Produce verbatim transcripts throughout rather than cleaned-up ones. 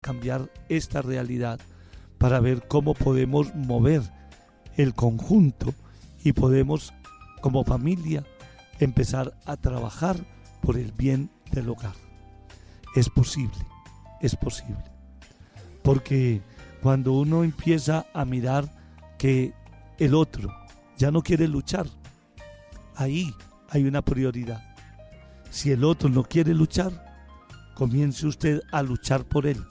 cambiar esta realidad para ver cómo podemos mover el conjunto y podemos, como familia, empezar a trabajar por el bien del hogar. Es posible, es posible. Porque cuando uno empieza a mirar que el otro ya no quiere luchar, ahí hay una prioridad. Si el otro no quiere luchar, comience usted a luchar por él.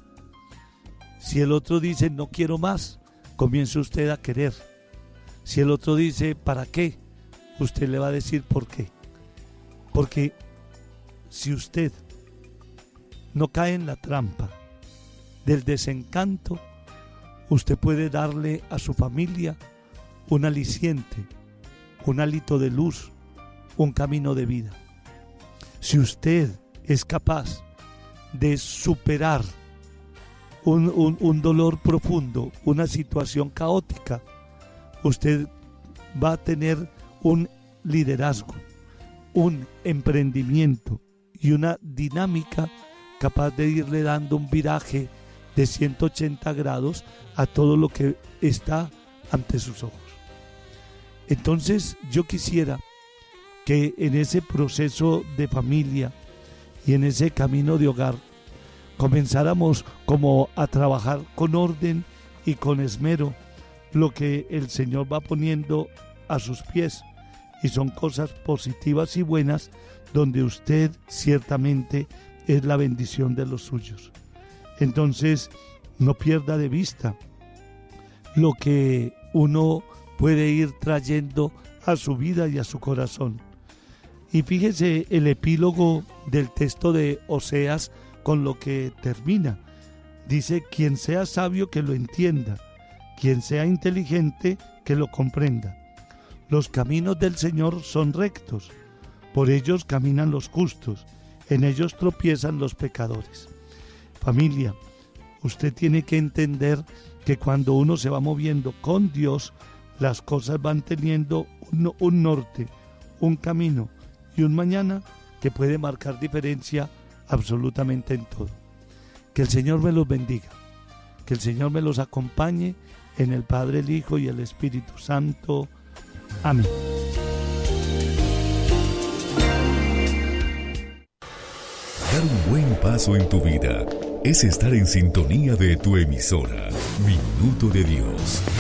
Si el otro dice no quiero más, comience usted a querer. Si el otro dice ¿para qué?, usted le va a decir por qué. Porque si usted no cae en la trampa del desencanto, usted puede darle a su familia un aliciente, un hálito de luz, un camino de vida. Si usted es capaz de superar un, un, un dolor profundo, una situación caótica, usted va a tener un liderazgo, un emprendimiento y una dinámica capaz de irle dando un viraje de ciento ochenta grados a todo lo que está ante sus ojos. Entonces yo quisiera que en ese proceso de familia y en ese camino de hogar comenzáramos como a trabajar con orden y con esmero lo que el Señor va poniendo a sus pies, y son cosas positivas y buenas donde usted ciertamente es la bendición de los suyos. Entonces no pierda de vista lo que uno puede ir trayendo a su vida y a su corazón. Y fíjese el epílogo del texto de Oseas con lo que termina. Dice: quien sea sabio que lo entienda, quien sea inteligente que lo comprenda. Los caminos del Señor son rectos, por ellos caminan los justos, en ellos tropiezan los pecadores. Familia, usted tiene que entender que cuando uno se va moviendo con Dios, las cosas van teniendo un, un norte, un camino y un mañana que puede marcar diferencia absolutamente en todo. Que el Señor me los bendiga, que el Señor me los acompañe en el Padre, el Hijo y el Espíritu Santo. Amén. Dar un buen paso en tu vida es estar en sintonía de tu emisora, Minuto de Dios.